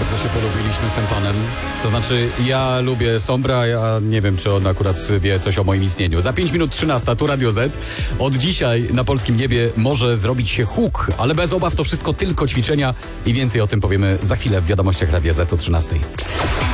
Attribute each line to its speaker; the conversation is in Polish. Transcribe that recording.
Speaker 1: bardzo się polubiliśmy z tym panem. To znaczy, ja lubię Sombra, ja nie wiem, czy on akurat wie coś o moim istnieniu. Za 5 minut 13, tu Radio Z. Od dzisiaj na polskim niebie może zrobić się huk, ale bez obaw to wszystko tylko ćwiczenia i więcej o tym powiemy za chwilę w wiadomościach Radia Z o 13.